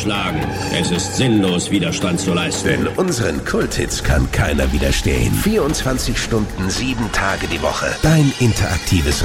schlagen. Es ist sinnlos, Widerstand zu leisten. Denn unseren Kulthits kann keiner widerstehen. 24 Stunden, 7 Tage die Woche. Dein interaktives